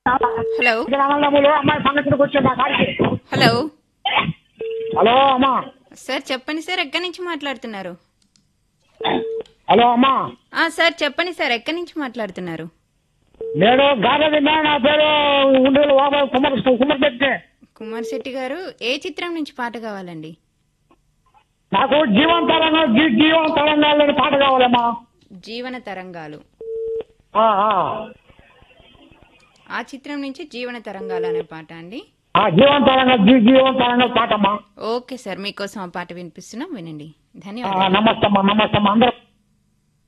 Hello అన్నదమ్ములు అమ్మాయి సంగతికి వచ్చాడు నా కాడికి. హలో హలో అమ్మా. సార్ చెప్పండి సార్, ఎక్కడి నుంచి మాట్లాడుతున్నారు? హలో అమ్మా. సార్ చెప్పండి సార్, ఎక్కడి నుంచి మాట్లాడుతున్నారు? నేను గాలి విన్నా. నా పేరు ఉండేలు కుమ్మరిశెట్టి. కుమార్ శెట్టి గారు, ఏ చిత్రం నుంచి పాట కావాలండి? నాకు జీవన తరంగాలని పాట కావాలమ్మా. జీవన తరంగాలు. ఆ, ఆ. ఆ చిత్రం నుంచి జీవన తరంగాలు అనే పాట అండి. జీవన తరంగా పాటమ్మా. ఓకే సార్, మీకోసం ఆ పాట వినిపిస్తున్నాం, వినండి. ధన్యవాదాలు. నమస్తమ్మా. అందరూ